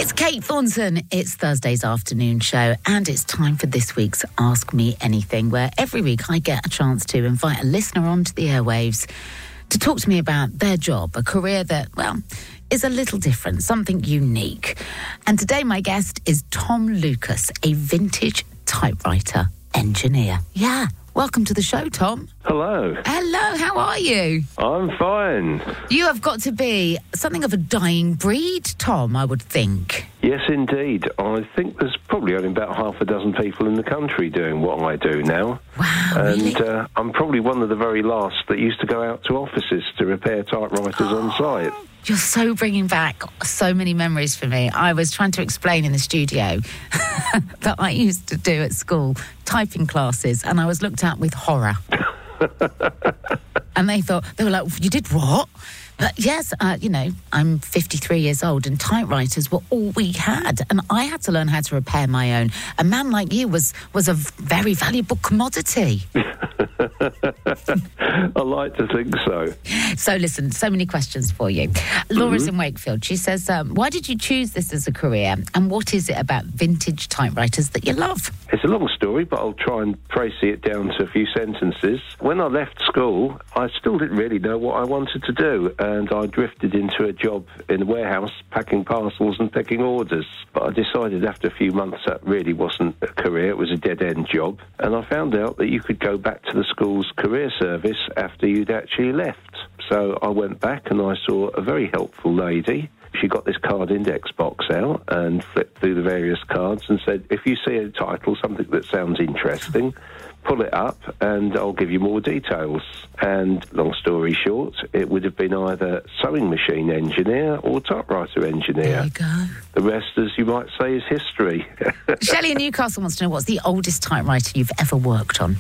It's Kate Thornton. It's Thursday's afternoon show, and it's time for this week's Ask Me Anything, where every week I get a chance to invite a listener onto the airwaves to talk to me about their job, a career that, well, is a little different, something unique. And today my guest is Tom Lucas, a vintage typewriter engineer. Yeah, welcome to the show, Tom. Hello. Hello, how are you? I'm fine. You have got to be something of a dying breed, Tom, I would think. Yes, indeed. I think there's probably only about half a dozen people in the country doing what I do now. Wow, and really? I'm probably one of the very last that used to go out to offices to repair typewriters on site. You're so bringing back so many memories for me. I was trying to explain in the studio that I used to do at school typing classes, and I was looked at with horror. And they were like, you did what? But yes, I'm 53 years old, and typewriters were all we had, and I had to learn how to repair my own. A man like you was a very valuable commodity. I like to think so. So listen, so many questions for you. Laura's in Wakefield. She says, why did you choose this as a career, and what is it about vintage typewriters that you love? It's a long story, but I'll try and précis it down to a few sentences. When I left school, I still didn't really know what I wanted to do, and I drifted into a job in a warehouse packing parcels and picking orders. But I decided after a few months that really wasn't a career, it was a dead-end job. And I found out that you could go back to the school's career service after you'd actually left. So I went back and I saw a very helpful lady. She got this card index box out and flipped through the various cards and said, if you see a title, something that sounds interesting, pull it up and I'll give you more details. And long story short, it would have been either sewing machine engineer or typewriter engineer. There you go. The rest, as you might say, is history. Shelley in Newcastle wants to know, what's the oldest typewriter you've ever worked on?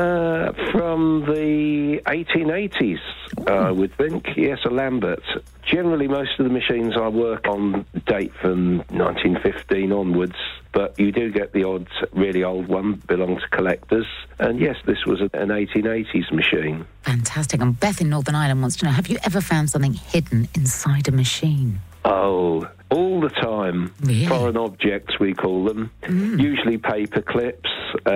From the 1880s, I would think. Yes, a Lambert. Generally, most of the machines I work on date from 1915 onwards, but you do get the odd really old one, belong to collectors. And yes, this was an 1880s machine. Fantastic. And Beth in Northern Ireland wants to know, have you ever found something hidden inside a machine? Oh, all the time. Really? Foreign objects, we call them. Usually paper clips.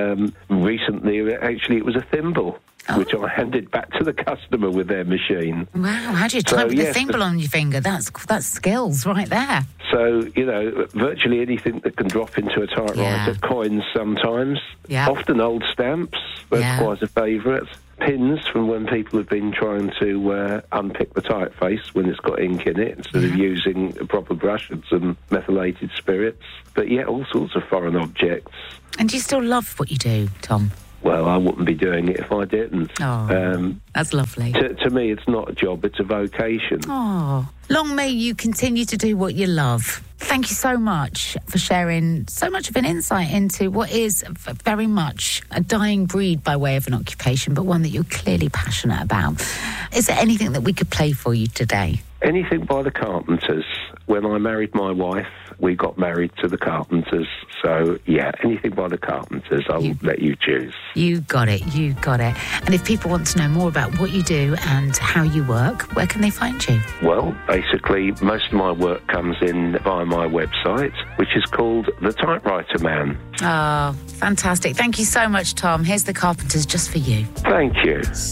Recently, actually, it was a thimble, which I handed back to the customer with their machine. Wow, how do you type with a thimble on your finger? That's skills right there. So, virtually anything that can drop into a typewriter, coins sometimes, often old stamps, that's quite a favourite. Pins from when people have been trying to unpick the typeface when it's got ink in it, instead of using a proper brush and some methylated spirits. But yeah, all sorts of foreign objects. And do you still love what you do, Tom? Well, I wouldn't be doing it if I didn't. Oh, that's lovely. To me, it's not a job, it's a vocation. Oh, long may you continue to do what you love. Thank you so much for sharing so much of an insight into what is very much a dying breed by way of an occupation, but one that you're clearly passionate about. Is there anything that we could play for you today? Anything by the Carpenters. When I married my wife, we got married to the Carpenters. So, yeah, anything by the Carpenters, I'll let you choose. You got it. And if people want to know more about what you do and how you work, where can they find you? Well, basically, most of my work comes in via my website, which is called The Typewriter Man. Oh, fantastic. Thank you so much, Tom. Here's the Carpenters just for you. Thank you.